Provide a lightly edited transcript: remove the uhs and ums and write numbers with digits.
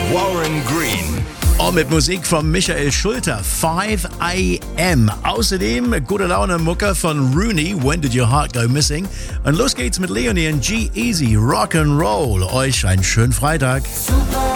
Warren Green. Und mit Musik von Michael Schulter, 5 AM. Außerdem gute Laune Mucke von Rooney, When Did Your Heart Go Missing? Und los geht's mit Leonie und G-Eazy, Rock'n'Roll. Euch einen schönen Freitag. Super